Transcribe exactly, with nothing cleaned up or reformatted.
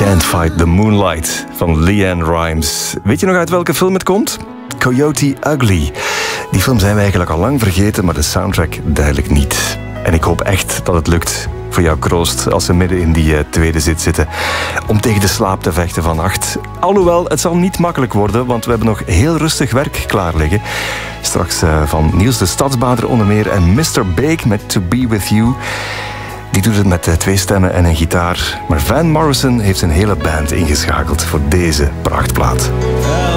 Can't Fight the Moonlight van LeAnn Rimes. Weet je nog uit welke film het komt? Coyote Ugly. Die film zijn we eigenlijk al lang vergeten, maar de soundtrack duidelijk niet. En ik hoop echt dat het lukt voor jou, Kroost, als ze midden in die uh, tweede zit zitten, om tegen de slaap te vechten vannacht. Alhoewel, het zal niet makkelijk worden, want we hebben nog heel rustig werk klaar liggen. Straks uh, van Niels de Stadsbader onder meer en mister Bake met To Be With You. Die doet het met uh, twee stemmen en een gitaar. Maar Van Morrison heeft zijn hele band ingeschakeld voor deze prachtplaat.